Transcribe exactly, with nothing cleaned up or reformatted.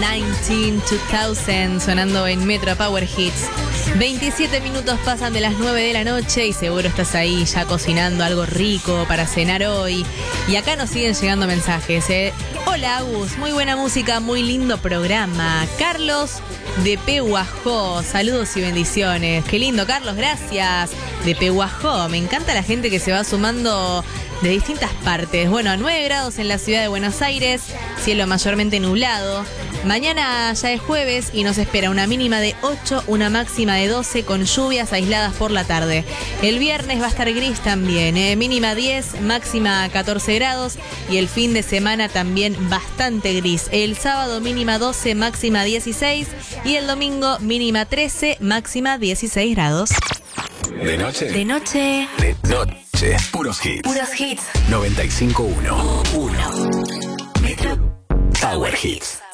diecinueve, dos mil, sonando en Metro Power Hits. veintisiete minutos pasan de las nueve de la noche y seguro estás ahí ya cocinando algo rico para cenar hoy. Y acá nos siguen llegando mensajes, ¿eh? Hola Agus, muy buena música, muy lindo programa. Carlos de Pehuajó, saludos y bendiciones. Qué lindo, Carlos, gracias. De Pehuajó, me encanta la gente que se va sumando de distintas partes. Bueno, nueve grados en la ciudad de Buenos Aires, cielo mayormente nublado. Mañana ya es jueves y nos espera una mínima de ocho, una máxima de doce con lluvias aisladas por la tarde. El viernes va a estar gris también, ¿eh? Mínima diez, máxima catorce grados y el fin de semana también bastante gris. El sábado mínima doce, máxima dieciséis y el domingo mínima trece, máxima dieciséis grados. De noche. De noche. De noche. Puros hits. Puros hits. noventa y cinco punto uno. Metro Power Hits.